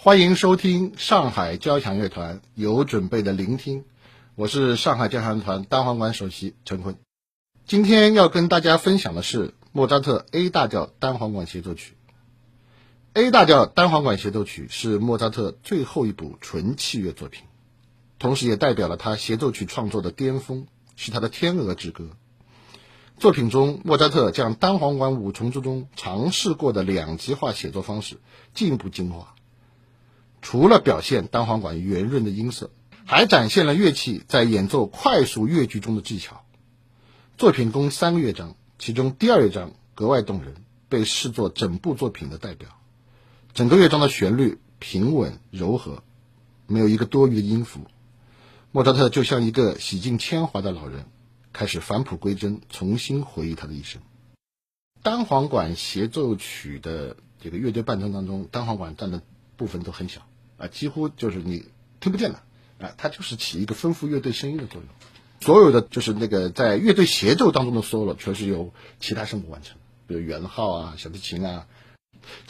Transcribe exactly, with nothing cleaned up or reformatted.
欢迎收听上海交响乐团有准备的聆听，我是上海交响乐团单簧管首席陈坤。今天要跟大家分享的是莫扎特 A 大调单簧管协奏曲。A 大调单簧管协奏曲是莫扎特最后一部纯器乐作品，同时也代表了他协奏曲创作的巅峰，是他的天鹅之歌。作品中，莫扎特将单簧管五重奏中尝试过的两极化写作方式进一步精华，除了表现单簧管圆润的音色，还展现了乐器在演奏快速乐句中的技巧。作品共三个乐章，其中第二乐章格外动人，被视作整部作品的代表。整个乐章的旋律平稳柔和，没有一个多余的音符。莫扎特就像一个洗尽铅华的老人，开始返璞归真，重新回忆他的一生。单簧管协奏曲的这个乐队伴奏当中，单簧管占的部分都很小啊，几乎就是你听不见的啊，它就是起一个丰富乐队声音的作用。所有的就是那个在乐队协奏当中的 solo 全是由其他声部完成，比如圆号啊、小提琴啊。